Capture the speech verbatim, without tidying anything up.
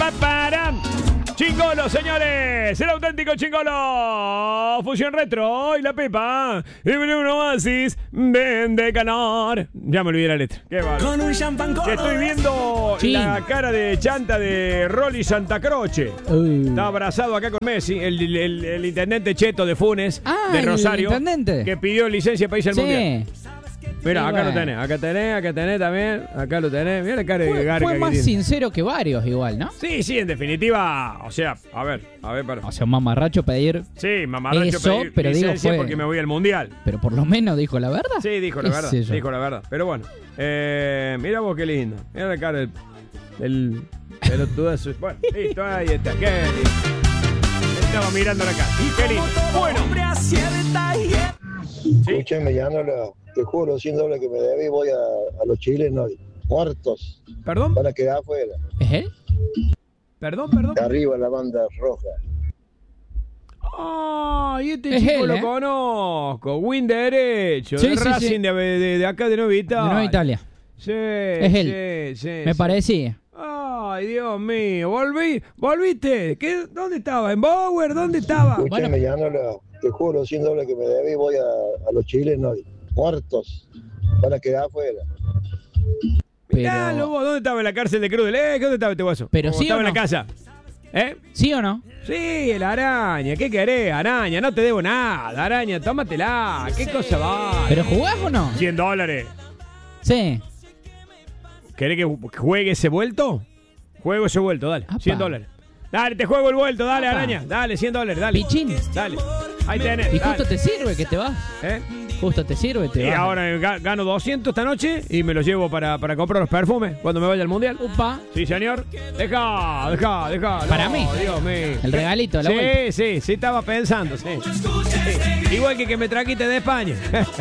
param. Chingolo, señores, el auténtico chingolo. Fusión retro y la Pepa. Y un oasis, vende calor. Ya me olvidé la letra. Qué bárbaro. Con un champán Que estoy viendo Sí. la cara de chanta de Rolly Santa Croce. Uh. Está abrazado acá con Messi, el, el- el intendente cheto de Funes, Ah, de el Rosario, intendente. que pidió licencia para irse al Mundial. Sí. Mira, Sí, acá lo bueno. tenés, acá tenés, acá tenés también, acá lo tenés. Mira la cara de Fue, garca fue que más tiene. sincero que varios igual, ¿no? Sí, sí, en definitiva, o sea, a ver, a ver, para. O sea, un mamarracho pedir, Sí, mamarracho Eso, pedir pero digo, licencia fue- porque me voy al Mundial. pero por lo menos dijo la verdad. Sí, dijo la ¿Qué verdad, sé yo? dijo la verdad. Pero bueno, eh, mira vos qué lindo. Mira la cara del, del pelotudazo. Bueno, listo, ahí está, qué lindo. Estaba mirando la cara. Qué lindo. Bueno, sí. Escúchame, ya no lo, te juro, cien dólares que me debe y voy a, a los chilenos muertos Perdón, para quedar afuera. ¿Es él? perdón, perdón. De arriba la banda roja. Ay, este Es chico él, lo ¿eh? conozco. Win derecho. Sí, del sí, Racing sí. De, de- de acá de Nueva De Italia. Nueva Italia. Sí, Es él. sí, sí, Me sí. parecía. Ay, Dios mío. Volví, volviste. ¿Qué, ¿Dónde estaba? ¿En Bower? ¿Dónde estaba? Escúchame, Bueno. ya no lo, te juro, cien dólares que me debe y voy a, a los chilenos muertos para quedar afuera. Mirá, Pero- lobo, ¿dónde estaba en la cárcel de Cruz del Eje? ¿Dónde estaba este guaso? Pero ¿O sí estaba o en la no. casa. ¿Eh? ¿Sí o no? Sí, la araña. ¿Qué querés, araña? No te debo nada, araña. Tómatela. ¿Qué cosa va? ¿Pero jugás o no? cien dólares. Sí. ¿Querés que juegue ese vuelto? Juego ese vuelto, dale. Apa. cien dólares. Dale, te juego el vuelto, dale, Apa. araña. Dale, cien dólares, dale. Pichín. Dale. Ahí tenés. Y dale. justo te sirve que te vas. ¿Eh? Justo te sirve, te Y vas. ahora ga- gano doscientos esta noche y me los llevo para, para comprar los perfumes cuando me vaya al mundial. Upa. Sí, señor. Deja, deja, deja. Para No, mí. Dios mío. El regalito de la Sí, vuelta. sí, sí, estaba pensando, sí. Sí. Igual que que me trajiste de España.